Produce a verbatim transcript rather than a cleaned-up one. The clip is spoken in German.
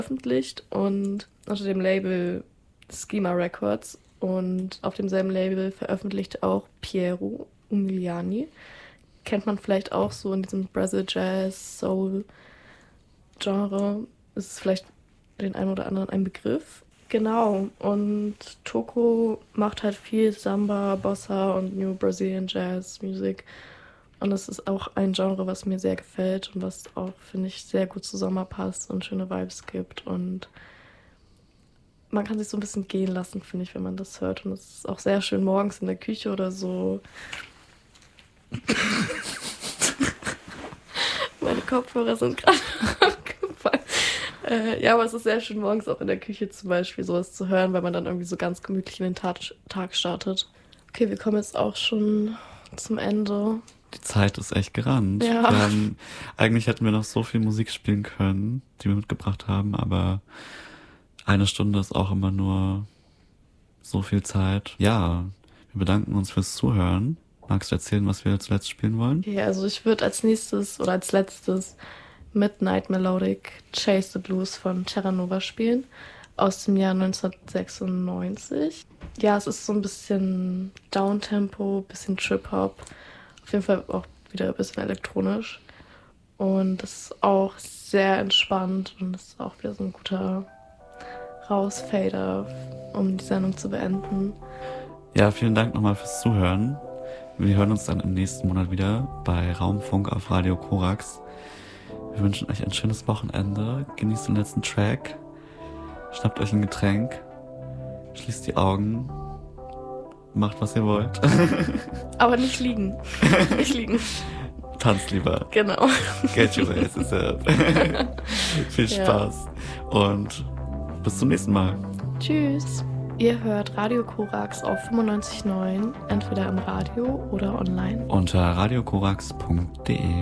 veröffentlicht und unter dem Label Schema Records. Und auf demselben Label veröffentlicht auch Piero Umiliani. Kennt man vielleicht auch so in diesem Brazil Jazz, Soul Genre. Ist vielleicht den einen oder anderen ein Begriff. Genau. Und Toko macht halt viel Samba, Bossa und New Brazilian Jazz Music. Und das ist auch ein Genre, was mir sehr gefällt und was auch, finde ich, sehr gut zu Sommer passt und schöne Vibes gibt. Und man kann sich so ein bisschen gehen lassen, finde ich, wenn man das hört. Und es ist auch sehr schön morgens in der Küche oder so. Meine Kopfhörer sind gerade abgefallen. Äh, ja, aber es ist sehr schön morgens auch in der Küche zum Beispiel sowas zu hören, weil man dann irgendwie so ganz gemütlich in den Tag, Tag startet. Okay, wir kommen jetzt auch schon zum Ende. Die Zeit ist echt gerannt. Ja. Wir haben, eigentlich hätten wir noch so viel Musik spielen können, die wir mitgebracht haben, aber eine Stunde ist auch immer nur so viel Zeit. Ja, wir bedanken uns fürs Zuhören. Magst du erzählen, was wir zuletzt spielen wollen? Okay, also ich würde als nächstes oder als letztes Midnight Melodic Chase the Blues von Terranova spielen, aus dem Jahr neunzehnhundertsechsundneunzig. Ja, es ist so ein bisschen Downtempo, bisschen Trip-Hop, auf jeden Fall auch wieder ein bisschen elektronisch. Und das ist auch sehr entspannt und das ist auch wieder so ein guter Rausfader, um die Sendung zu beenden. Ja, vielen Dank nochmal fürs Zuhören. Wir hören uns dann im nächsten Monat wieder bei Raumfunk auf Radio Korax. Wir wünschen euch ein schönes Wochenende. Genießt den letzten Track. Schnappt euch ein Getränk. Schließt die Augen. Macht, was ihr wollt. Aber nicht liegen. Nicht liegen. Tanzt lieber. Genau. Get your asses up. Viel Spaß. Ja. Und bis zum nächsten Mal. Tschüss. Ihr hört Radio Korax auf fünfundneunzig Komma neun, entweder im Radio oder online. Unter radiokorax punkt de